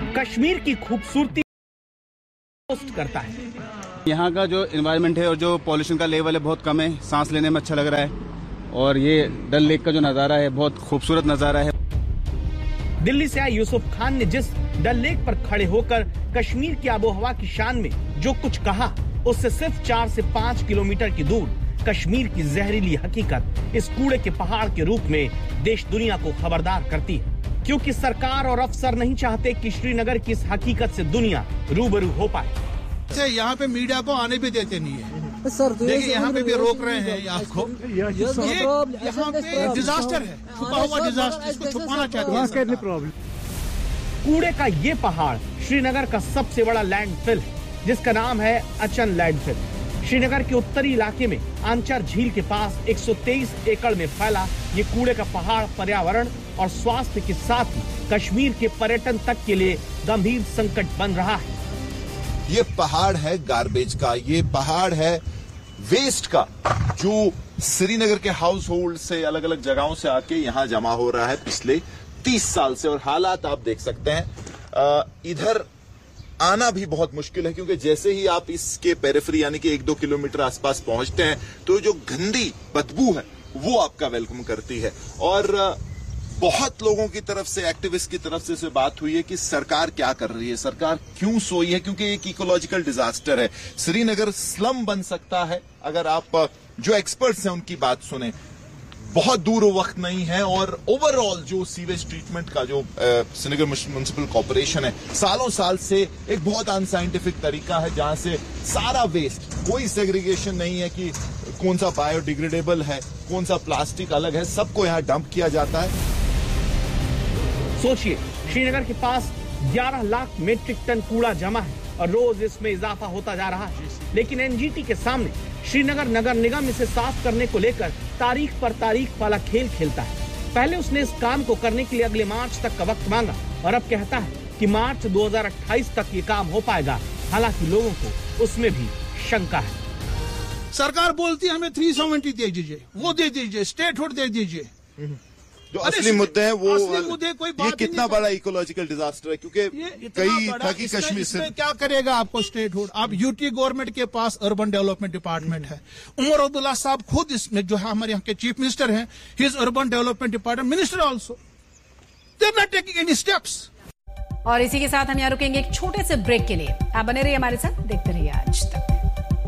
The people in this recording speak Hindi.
कश्मीर की खूबसूरती पोस्ट करता है। यहाँ का जो एनवायरनमेंट है और जो पॉल्यूशन का लेवल है बहुत कम है, सांस लेने में अच्छा लग रहा है और ये डल लेक का जो नज़ारा है बहुत खूबसूरत नज़ारा है। दिल्ली से आए यूसुफ खान ने जिस डल लेक पर खड़े होकर कश्मीर की आबोहवा की शान में जो कुछ कहा, उससे सिर्फ 4 से 5 किलोमीटर की दूर कश्मीर की जहरीली हकीकत इस कूड़े के पहाड़ के रूप में देश दुनिया को खबरदार करती है, क्योंकि सरकार और अफसर नहीं चाहते कि श्रीनगर की इस हकीकत से दुनिया रूबरू हो पाए। यहाँ पे मीडिया को आने भी देते नहीं है सर, देखिए यहाँ पे भी रोक रहे हैं आपको। ये यहाँ पे डिजास्टर है, छुपा हुआ डिजास्टर, इसको छुपाना चाहते हैं। कूड़े का ये पहाड़ श्रीनगर का सबसे बड़ा लैंडफिल है, जिसका नाम है अचन लैंडफिल। श्रीनगर के उत्तरी इलाके में आंचर झील के पास 123 एकड़ में फैला ये कूड़े का पहाड़ पर्यावरण और स्वास्थ्य के साथ ही कश्मीर के पर्यटन तक के लिए गंभीर संकट बन रहा है। ये पहाड़ है गार्बेज का, ये पहाड़ है वेस्ट का, जो श्रीनगर के हाउस होल्ड से अलग अलग जगहों से आके यहाँ जमा हो रहा है पिछले 30 साल से। और हालात आप देख सकते हैं, इधर आना भी बहुत मुश्किल है, क्योंकि जैसे ही आप इसके पेरिफेरी यानी कि 1-2 किलोमीटर आसपास पहुंचते हैं तो जो गंदी बदबू है वो आपका वेलकम करती है। और बहुत लोगों की तरफ से, एक्टिविस्ट की तरफ से बात हुई है कि सरकार क्या कर रही है, सरकार क्यों सोई है, क्योंकि एक इकोलॉजिकल डिजास्टर है। श्रीनगर स्लम बन सकता है अगर आप जो एक्सपर्ट्स हैं उनकी बात सुने। बहुत दूर वक्त नहीं है और ओवरऑल जो सीवेज ट्रीटमेंट का जो श्रीनगर म्युनिसिपल कॉर्पोरेशन है, सालों साल से एक बहुत अनसाइंटिफिक तरीका है, जहां से सारा वेस्ट, कोई सेग्रीगेशन नहीं है कि कौन सा बायोडिग्रेडेबल है, कौन सा प्लास्टिक अलग है, सबको यहाँ डंप किया जाता है। सोचिए, श्रीनगर के पास 11 लाख मीट्रिक टन कूड़ा जमा है और रोज इसमें इजाफा होता जा रहा है, लेकिन एनजीटी के सामने श्रीनगर नगर निगम इसे साफ करने को लेकर तारीख पर तारीख वाला खेल खेलता है। पहले उसने इस काम को करने के लिए अगले मार्च तक का वक्त मांगा और अब कहता है कि मार्च 2028 तक ये काम हो पाएगा। हालांकि लोगों को उसमें भी शंका है। सरकार बोलती है हमें 370 दे दीजिए, वो दे दीजिए, स्टेटहुड दे दीजिए। जो असली मुद्दे हैं वो, कोई ये कितना बड़ा इकोलॉजिकल डिजास्टर है, क्योंकि कई था कि कश्मीर से क्या करेगा आपको स्टेटहुड। आप यूटी गवर्नमेंट के पास अर्बन डेवलपमेंट डिपार्टमेंट है, उमर अब्दुल्ला साहब खुद इसमें जो है हमारे यहाँ के चीफ मिनिस्टर हैं, his urban development department minister also, they are not taking any steps. और इसी के साथ हम यहाँ रुकेंगे एक छोटे से ब्रेक के लिए। आप बने रहिए हमारे साथ, देखते रहिए आज तक।